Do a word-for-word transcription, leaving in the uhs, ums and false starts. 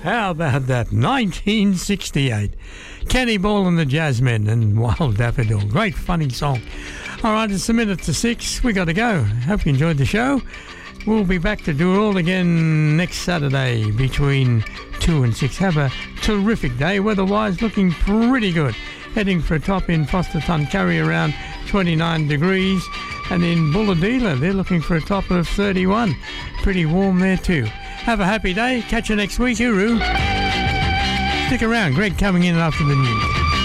How about that? nineteen sixty-eight. Kenny Ball and the Jazzmen and Wild Daffodil. Great funny song. All right, it's a minute to six. We got to go. Hope you enjoyed the show. We'll be back to do it all again next Saturday between two and six. Have a terrific day. Weather-wise, looking pretty good. Heading for a top in Foster Tuncurry around twenty-nine degrees. And in Bulladila, they're looking for a top of thirty-one. Pretty warm there too. Have a happy day. Catch you next week, Uru. Stick around. Greg coming in after the news.